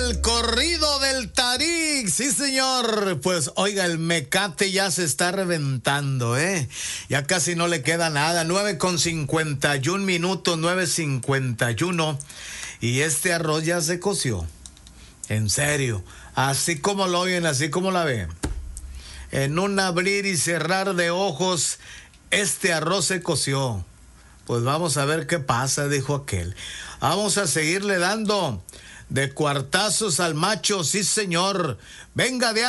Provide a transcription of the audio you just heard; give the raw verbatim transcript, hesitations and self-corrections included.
el corrido del Tarik, sí señor. Pues oiga, el mecate ya se está reventando, ¿eh? Ya casi no le queda nada. nueve con cincuenta y un minutos, nueve cincuenta y uno. Y este arroz ya se coció. En serio. Así como lo oyen, así como la ven. En un abrir y cerrar de ojos, este arroz se coció. Pues vamos a ver qué pasa, dijo aquel. Vamos a seguirle dando de cuartazos al macho, sí señor. Venga de